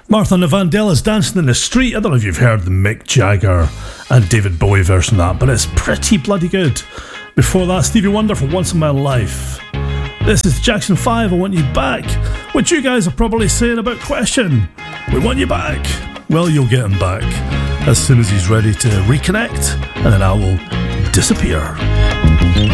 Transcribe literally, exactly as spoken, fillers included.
Martha and the Vandellas Dancing in the Street. I don't know if you've heard the Mick Jagger and David Bowie version of that, but it's pretty bloody good. Before that, Stevie Wonder for Once in My Life. This is Jackson five, I Want You Back, which you guys are probably saying about Question. We want you back. Well, you'll get him back as soon as he's ready to reconnect, and then I will disappear.